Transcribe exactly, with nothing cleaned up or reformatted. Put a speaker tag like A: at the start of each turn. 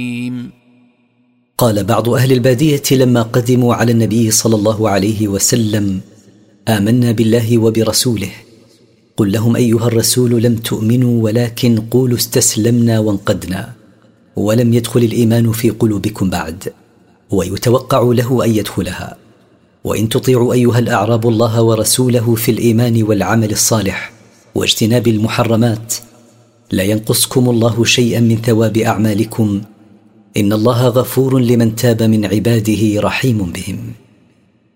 A: قال بعض أهل البادية لما قدموا على النبي صلى الله عليه وسلم: آمنا بالله وبرسوله. قل لهم أيها الرسول: لم تؤمنوا ولكن قولوا استسلمنا وانقدنا، ولم يدخل الإيمان في قلوبكم بعد، ويتوقع له أن يدخلها. وإن تطيعوا أيها الأعراب الله ورسوله في الإيمان والعمل الصالح واجتناب المحرمات لا ينقصكم الله شيئا من ثواب أعمالكم، إن الله غفور لمن تاب من عباده رحيم بهم.